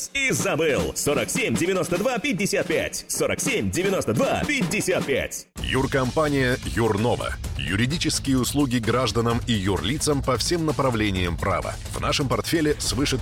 и забыл. 47 92 55. 47 92 55. Юркомпания «Юрнова». Юридические услуги гражданам и юрлицам по всем направлениям права. В нашем портфеле свыше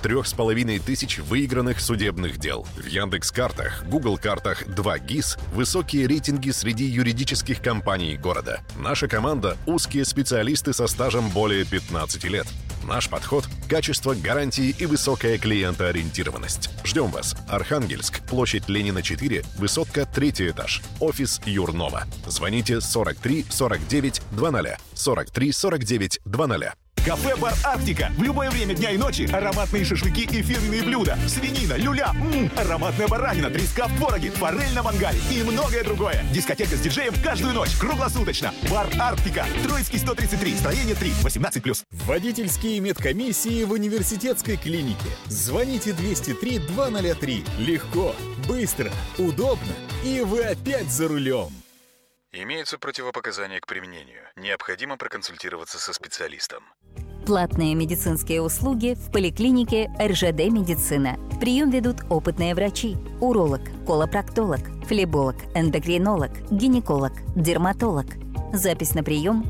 3500 выигранных судебных дел. В Яндекс.Картах, Google.Картах 2 ГИС высокие рейтинги среди юридических компаний города. Наша команда – узкие специалисты со стажем более 15 лет. Наш подход – качество, гарантии и высокая клиентоориентированность. Ждем вас. Архангельск, площадь Ленина, 4, высотка, 3 этаж. Офис Юрнова. Звоните 43 49 00. 43 49 00. Кафе-бар «Арктика». В любое время дня и ночи ароматные шашлыки и фирменные блюда. Свинина, люля, ароматная баранина, треска в твороге, форель на мангале и многое другое. Дискотека с диджеем каждую ночь, круглосуточно. Бар «Арктика». Троицкий, 133, строение 3, 18+. Водительские медкомиссии в университетской клинике. Звоните 203 203. Легко, быстро, удобно. И вы опять за рулем. Имеются противопоказания к применению. Необходимо проконсультироваться со специалистом. Платные медицинские услуги в поликлинике РЖД «Медицина». Прием ведут опытные врачи. Уролог, колопроктолог, флеболог, эндокринолог, гинеколог, дерматолог. Запись на прием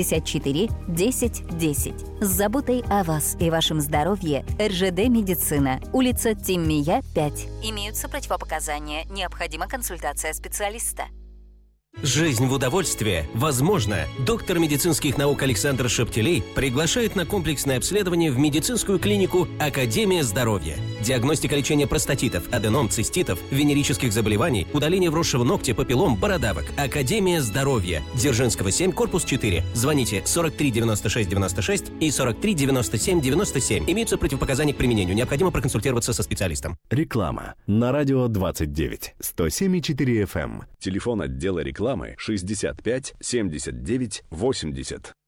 64 10 10. С заботой о вас и вашем здоровье РЖД «Медицина». Улица Тиммия, 5. Имеются противопоказания. Необходима консультация специалиста. Жизнь в удовольствие возможно. Доктор медицинских наук Александр Шептелей приглашает на комплексное обследование в медицинскую клинику «Академия здоровья». Диагностика лечения простатитов, аденом, циститов, венерических заболеваний, удаление вросшего ногтя, папиллом, бородавок. «Академия здоровья». Дзержинского, 7, корпус 4. Звоните 43 96 96 и 43 97 97. Имеются противопоказания к применению. Необходимо проконсультироваться со специалистом. Реклама. На радио 29. 107,4 FM. Телефон отдела рекламы 65 79 80.